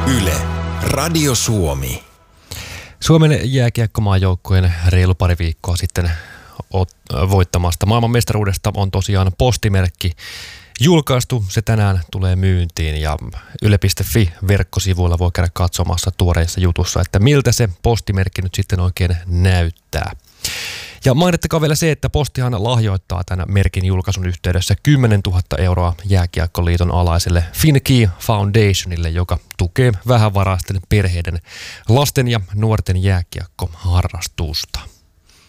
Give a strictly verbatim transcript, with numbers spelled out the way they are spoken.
Yle, Radio Suomi. Suomen jääkiekkomaajoukkueen reilu pari viikkoa sitten voittamasta maailmanmestaruudesta on tosiaan postimerkki julkaistu. Se tänään tulee myyntiin ja yle piste fi verkkosivuilla voi käydä katsomassa tuoreissa jutussa, että miltä se postimerkki nyt sitten oikein näyttää. Ja mainittakaa vielä se, että Postihan lahjoittaa tämän merkin julkaisun yhteydessä kymmenentuhatta euroa Jääkiekkoliiton alaiselle Finkey Foundationille, joka tukee vähävaraisten perheiden lasten ja nuorten jääkiekkoharrastusta.